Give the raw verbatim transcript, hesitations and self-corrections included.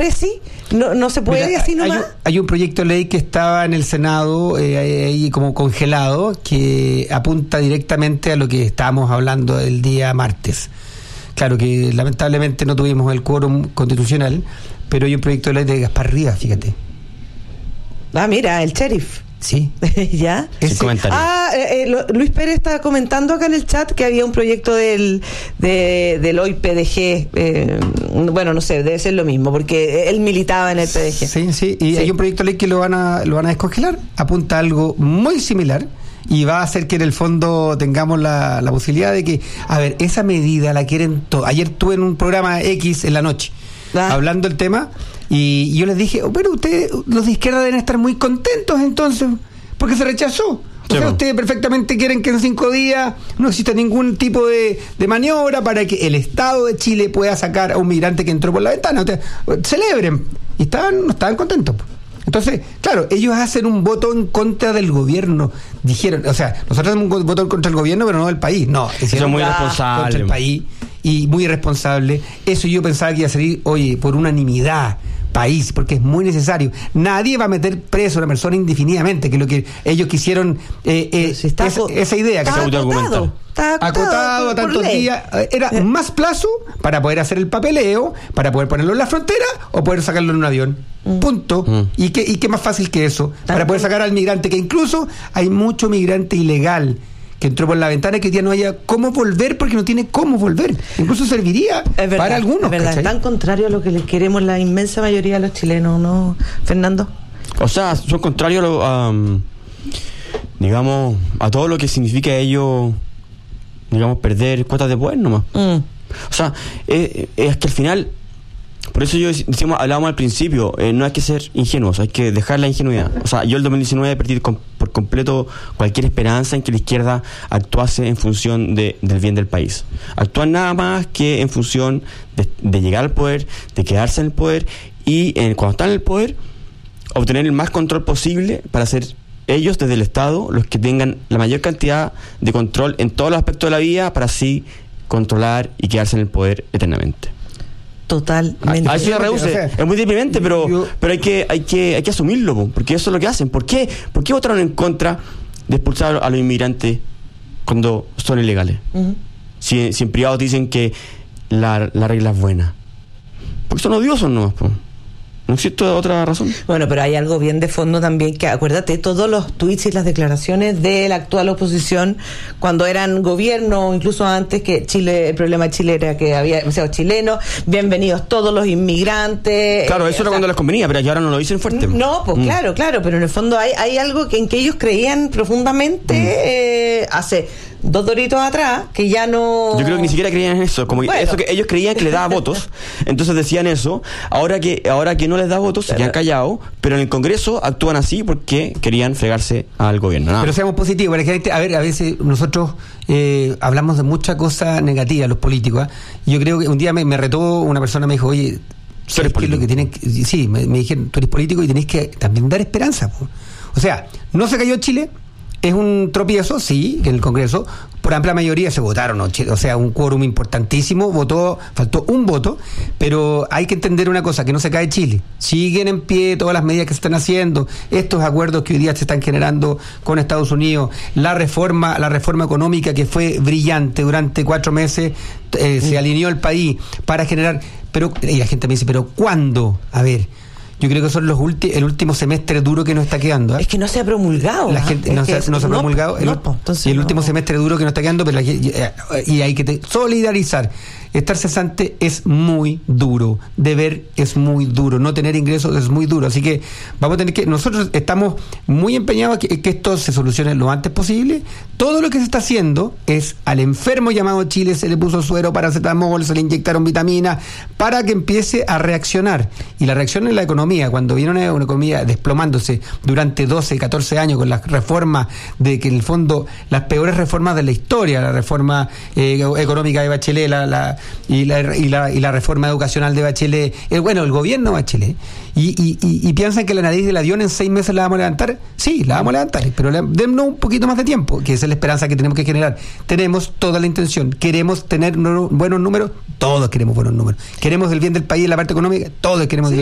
presi? ¿No, no se puede Mira, así nomás? Hay un, hay un proyecto de ley que estaba en el Senado eh, ahí como congelado que apunta directamente a lo que estábamos hablando el día martes. Claro que lamentablemente no tuvimos el quórum constitucional, pero hay un proyecto de ley de Gaspar Rivas, fíjate. Ah, mira, el sheriff. Sí. ¿Ya? Ese comentario. Ah, eh, eh, Luis Pérez está comentando acá en el chat que había un proyecto del de, del hoy P D G. Eh, bueno, no sé, debe ser lo mismo, porque él militaba en el P D G. Sí, sí, y sí. hay un proyecto de ley que lo van a, lo van a descongelar. Apunta a algo muy similar y va a hacer que en el fondo tengamos la, la posibilidad de que, a ver, esa medida la quieren todo. Ayer estuve en un programa X en la noche ah. hablando del tema. Y yo les dije, bueno, ustedes, los de izquierda deben estar muy contentos entonces, porque se rechazó. O sí, sea, ustedes perfectamente quieren que en cinco días no exista ningún tipo de, de maniobra para que el Estado de Chile pueda sacar a un migrante que entró por la ventana. Ustedes, celebren. Y estaban, no estaban contentos. Entonces, claro, ellos hacen un voto en contra del gobierno. Dijeron, o sea, nosotros hacemos un voto contra el gobierno, pero no del país. No, eso es muy irresponsable. Contra el país y muy irresponsable. Eso yo pensaba que iba a salir, oye, por unanimidad. País, porque es muy necesario. Nadie va a meter preso a una persona indefinidamente, que es lo que ellos quisieron, eh, eh, si está, esa, esa idea. Que se acotado, está acotado, acotado a tantos días. Era más plazo para poder hacer el papeleo, para poder ponerlo en la frontera o poder sacarlo en un avión. Mm. Punto. Mm. ¿Y qué, y qué más fácil que eso? ¿Tanto? Para poder sacar al migrante, que incluso hay mucho migrante ilegal que entró por la ventana y que ya no haya cómo volver porque no tiene cómo volver. Incluso serviría verdad, para algunos. Es verdad, ¿cachai? Es tan contrario a lo que les queremos la inmensa mayoría de los chilenos, ¿no, Fernando? O sea, son contrarios a, lo, um, digamos, a todo lo que significa ellos, digamos, perder cuotas de poder nomás. Mm. O sea, es, es que al final, por eso yo decimos, hablábamos al principio, eh, no hay que ser ingenuos, hay que dejar la ingenuidad. O sea, yo el dos mil diecinueve perdí con, por completo cualquier esperanza en que la izquierda actuase en función de, del bien del país. Actúan nada más que en función de, de llegar al poder, de quedarse en el poder y eh, cuando están en el poder, obtener el más control posible para ser ellos desde el Estado los que tengan la mayor cantidad de control en todos los aspectos de la vida para así controlar y quedarse en el poder eternamente. Totalmente. A eso se reduce. O sea, es muy deprimente, pero yo, pero hay que hay que hay que asumirlo, porque eso es lo que hacen. ¿Por qué? ¿Por qué votaron en contra de expulsar a los inmigrantes cuando son ilegales? Uh-huh. Si, si en privado dicen que la, la regla es buena. Porque son odiosos nomás, pues. No existe otra razón. Bueno, pero hay algo bien de fondo también, que acuérdate, todos los tweets y las declaraciones de la actual oposición cuando eran gobierno, incluso antes, que Chile, el problema de Chile era que había demasiados chilenos, bienvenidos todos los inmigrantes. Claro, eso eh, era cuando les convenía, pero ahora no lo dicen fuerte. No, pues mm. claro, claro, pero en el fondo hay, hay algo que, en que ellos creían profundamente mm. eh, hace dos doritos atrás, que ya no... Yo creo que ni siquiera creían en eso, como bueno. eso que ellos creían que les daba votos, entonces decían eso, ahora que ahora que no les da votos, se quedan callados, pero en el Congreso actúan así porque querían fregarse al gobierno. Nada. Pero seamos positivos, porque a ver, a veces nosotros eh, hablamos de mucha cosa negativa, los políticos, ¿eh? Yo creo que un día me, me retó una persona, me dijo, oye, ¿tú eres político? Lo que tienen que, sí, me, me dijeron, tú eres político y tenés que también dar esperanza, po. O sea, no se cayó Chile. Es un tropiezo, sí, que en el Congreso por amplia mayoría se votaron, o sea, un quórum importantísimo, votó, faltó un voto, pero hay que entender una cosa, que no se cae Chile, siguen en pie todas las medidas que se están haciendo, estos acuerdos que hoy día se están generando con Estados Unidos, la reforma, la reforma económica que fue brillante durante cuatro meses, eh, se alineó el país para generar, pero, y la gente me dice, pero ¿cuándo? A ver, yo creo que son los ulti- el último semestre duro que nos está quedando, ¿eh? Es que no se ha promulgado. La gente no se, no se ha promulgado. El, no, y el último no. semestre duro que nos está quedando, pero la, y, y hay que te, solidarizar. Estar cesante es muy duro. Deber es muy duro. No tener ingresos es muy duro. Así que vamos a tener que... Nosotros estamos muy empeñados que, que esto se solucione lo antes posible. Todo lo que se está haciendo es al enfermo llamado Chile se le puso suero, paracetamol, se le inyectaron vitaminas para que empiece a reaccionar. Y la reacción en la economía, cuando viene una, una economía desplomándose durante doce, catorce años con las reformas de que en el fondo las peores reformas de la historia, la reforma eh, económica de Bachelet, la... la Y la, y la y la reforma educacional de Bachelet, el, bueno, el gobierno de Bachelet, y, y, y, y piensan que la nariz del avión en seis meses la vamos a levantar. Sí, la vamos a levantar, pero le, dennos un poquito más de tiempo, que esa es la esperanza que tenemos que generar. Tenemos toda la intención, queremos tener no, buenos números, todos queremos buenos números, queremos el bien del país en la parte económica, todos queremos sí.